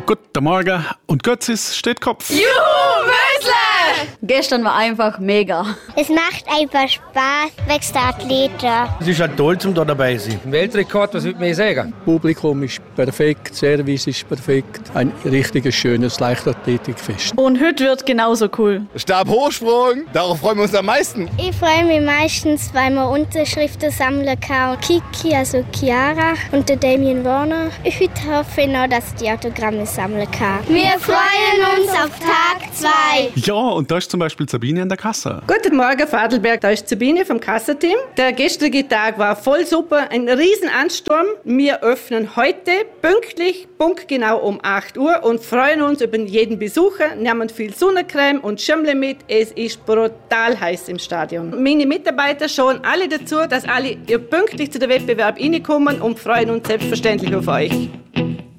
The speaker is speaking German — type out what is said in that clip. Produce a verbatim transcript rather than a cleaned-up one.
Guten Morgen und Götzis steht Kopf. Juhu, Mösle! Gestern war einfach mega. Es macht einfach Spaß, wächst der Athleten. Es ist halt toll, zum da dabei zu sein. Weltrekord, was würde man sagen? Das Publikum ist perfekt, der Service ist perfekt. Ein richtiges, schönes Leichtathletikfest. Und heute wird genauso cool. Stabhochsprung, darauf freuen wir uns am meisten. Ich freue mich meistens, weil man Unterschriften sammeln kann. Kiki, also Chiara und der Damien Warner. Heute hoffe ich noch, dass ich die Autogramme sammeln kann. Wir freuen uns auf Tag zwei. Ja, und da ist zum Beispiel Sabine an der Kasse. Guten Morgen, Fadelberg. Da ist Sabine vom Kassenteam. Der gestrige Tag war voll super, ein riesen Ansturm. Wir öffnen heute pünktlich, punktgenau um acht Uhr und freuen uns über jeden Besucher, nehmen viel Sonnencreme und Schirmle mit. Es ist brutal heiß im Stadion. Meine Mitarbeiter schauen alle dazu, dass alle pünktlich zu der Wettbewerb reinkommen und freuen uns selbstverständlich auf euch.